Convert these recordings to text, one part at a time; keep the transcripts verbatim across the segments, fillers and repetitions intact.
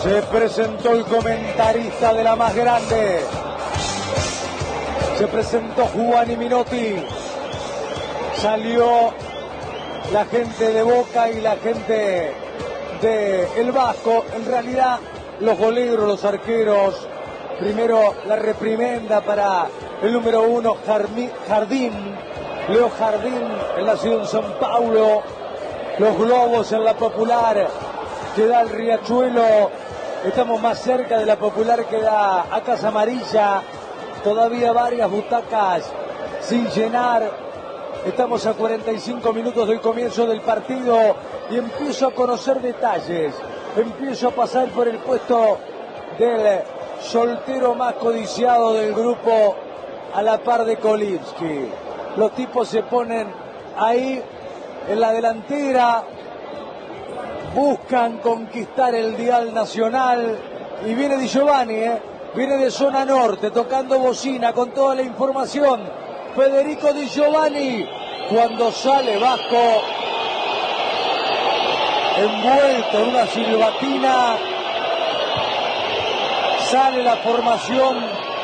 Se presentó el comentarista de la más grande. Se presentó Giovanni Minotti. Salió la gente de Boca y la gente de El Vasco. En realidad, los goleros, los arqueros. Primero la reprimenda para el número uno, Jardín. Leo Jardín, en la ciudad de San Paulo. Los globos en la Popular. Queda el Riachuelo. Estamos más cerca de la Popular que da a Casa Amarilla. Todavía varias butacas sin llenar. Estamos a cuarenta y cinco minutos del comienzo del partido y empiezo a conocer detalles. Empiezo a pasar por el puesto del soltero más codiciado del grupo a la par de Kolibski. Los tipos se ponen ahí en la delantera. Buscan conquistar el dial nacional y viene Di Giovanni, ¿eh? Viene de zona norte, tocando bocina con toda la información. Federico Di Giovanni, cuando sale Vasco, envuelto en una silbatina, sale la formación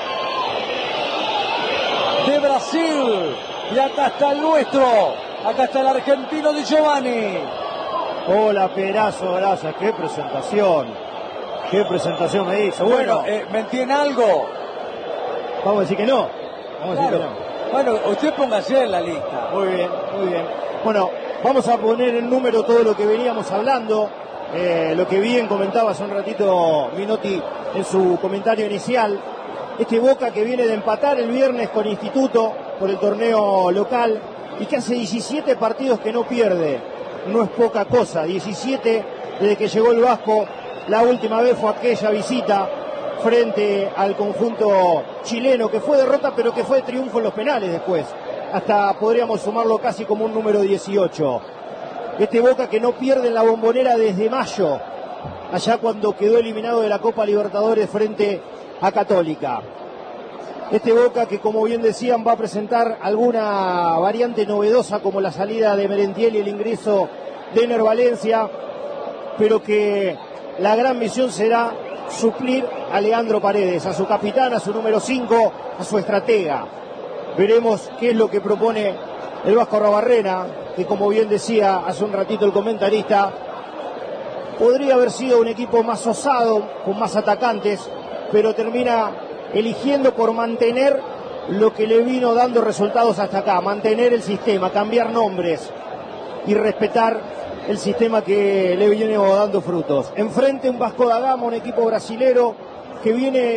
de Brasil y acá está el nuestro, acá está el argentino Di Giovanni. Hola, Perazo, gracias. Qué presentación. Qué presentación me hizo. Bueno, Bueno, eh, ¿me entiende algo? vamos a decir que no. Vamos a Claro. decir que no. Bueno, usted póngase en la lista. Muy bien, muy bien. Bueno, vamos a poner en número todo lo que veníamos hablando. Eh, lo que bien comentaba hace un ratito Minotti en su comentario inicial. Este Boca que viene de empatar el viernes con Instituto por el torneo local y que hace diecisiete partidos que no pierde. No es poca cosa, diecisiete desde que llegó el Vasco. La última vez fue aquella visita frente al conjunto chileno, que fue derrota, pero que fue triunfo en los penales después. Hasta podríamos sumarlo casi como un número dieciocho. Este Boca que no pierde en la Bombonera desde mayo, allá cuando quedó eliminado de la Copa Libertadores frente a Católica. Este Boca que, como bien decían, va a presentar alguna variante novedosa como la salida de Merentiel y el ingreso de Ener Valencia, pero que la gran misión será suplir a Leandro Paredes, a su capitán, a su número cinco, a su estratega. Veremos qué es lo que propone el Vasco Arruabarrena, que, como bien decía hace un ratito el comentarista, podría haber sido un equipo más osado, con más atacantes, pero termina eligiendo por mantener lo que le vino dando resultados hasta acá, mantener el sistema, cambiar nombres y respetar el sistema que le viene dando frutos. Enfrente un Vasco da Gama, un equipo brasilero que viene